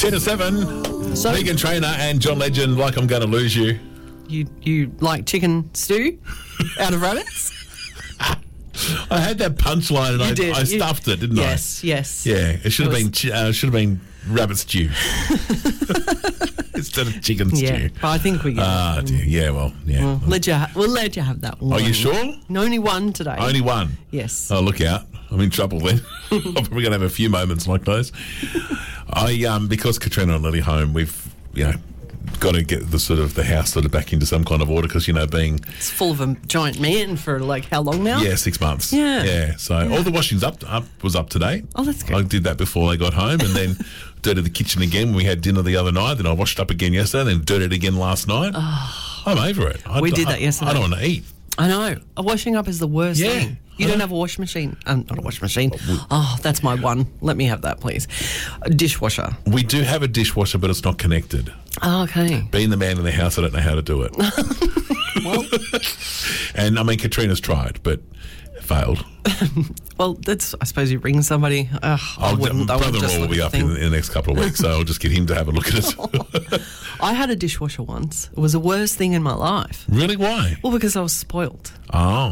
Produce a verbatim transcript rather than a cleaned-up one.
ten to seven. So- Megan Trainor and John Legend, Like I'm Gonna Lose You. You you like chicken stew out of rabbits? I had that punchline and You I, did. I You- stuffed it, didn't Yes, yes. I? Yeah, it should have It been was- chi- uh, should have been rabbit stew instead of chicken Yeah, stew. but I think we get Ah, it. dear. Yeah, well, yeah. We'll let you. Ha- we'll let you have that one. Are you sure? Only one today. Only one. Yes. Oh, look out. I'm in trouble then. I'm probably going to have a few moments like those. I um Because Katrina and Lily home, we've, you know, got to get the sort of the house sort of back into some kind of order because, you know, being... It's full of a giant man for like how long now? Yeah, six months. Yeah. Yeah, so all the washing's up, up was up today. Oh, that's good. I did that before they got home and then dirted the kitchen again when we had dinner the other night. Then I washed up again yesterday, then dirted it again last night. Oh, I'm over it. I, We did I, that yesterday. I don't want to eat. I know. A washing up is the worst Yeah. thing. You I don't know. have a washing machine. Um, not a washing machine. Oh, that's my one. Let me have that, please. A dishwasher. We do have a dishwasher, but it's not connected. Oh, okay. Being the man in the house, I don't know how to do it. Well, And, I mean, Katrina's tried, but failed. well, that's. I suppose you bring somebody. Ugh, I I'll, wouldn't. I would brother-in-law just will look be at up the in, thing. in the next couple of weeks, so I'll just get him to have a look at it. I had a dishwasher once. It was the worst thing in my life. Really? Why? Well, because I was spoiled. Oh.